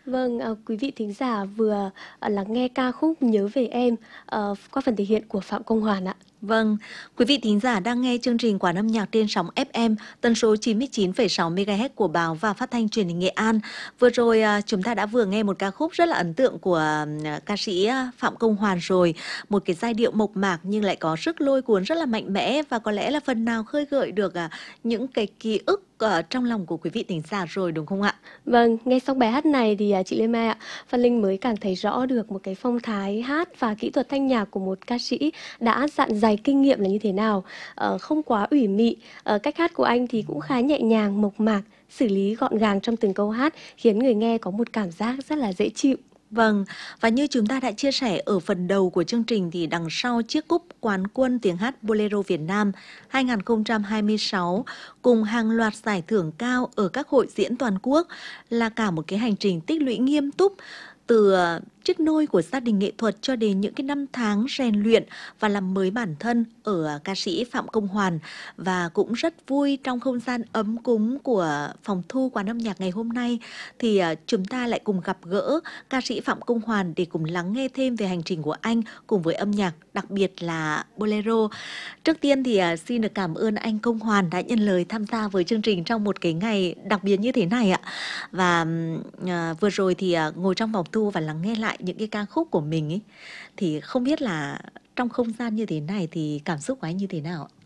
Vâng, quý vị thính giả vừa lắng nghe ca khúc Nhớ về em qua phần thể hiện của Phạm Công Hoàn ạ. Vâng, quý vị thính giả đang nghe chương trình Quán âm nhạc trên sóng FM tần số 99,6 MHz của Báo và Phát thanh Truyền hình Nghệ An. Vừa rồi chúng ta đã vừa nghe một ca khúc rất là ấn tượng của ca sĩ Phạm Công Hoàn rồi. Một cái giai điệu mộc mạc nhưng lại có sức lôi cuốn rất là mạnh mẽ, và có lẽ là phần nào khơi gợi được những cái ký ức trong lòng của quý vị thính giả rồi, đúng không ạ? Vâng, nghe xong bài hát này thì chị Lê Mai ạ, Phan Linh mới cảm thấy rõ được một cái phong thái hát và kỹ thuật thanh nhạc của một ca sĩ đã dặn dày kinh nghiệm là như thế nào. Không quá ủy mị, cách hát của anh thì cũng khá nhẹ nhàng, mộc mạc, xử lý gọn gàng trong từng câu hát, khiến người nghe có một cảm giác rất là dễ chịu. Vâng, và như chúng ta đã chia sẻ ở phần đầu của chương trình thì đằng sau chiếc cúp quán quân tiếng hát Bolero Việt Nam 2026 cùng hàng loạt giải thưởng cao ở các hội diễn toàn quốc là cả một cái hành trình tích lũy nghiêm túc, từ chiếc nôi của gia đình nghệ thuật cho đến những cái năm tháng rèn luyện và làm mới bản thân ở ca sĩ Phạm Công Hoàn. Và cũng rất vui trong không gian ấm cúng của phòng thu Quán âm nhạc ngày hôm nay thì chúng ta lại cùng gặp gỡ ca sĩ Phạm Công Hoàn để cùng lắng nghe thêm về hành trình của anh cùng với âm nhạc, đặc biệt là Bolero. Trước tiên thì xin được cảm ơn anh Công Hoàn đã nhận lời tham gia với chương trình trong một cái ngày đặc biệt như thế này ạ. Và vừa rồi thì ngồi trong phòng thu và lắng nghe lại những cái ca khúc của mình ấy, thì không biết là trong không gian như thế này thì cảm xúc của anh như thế nào ạ?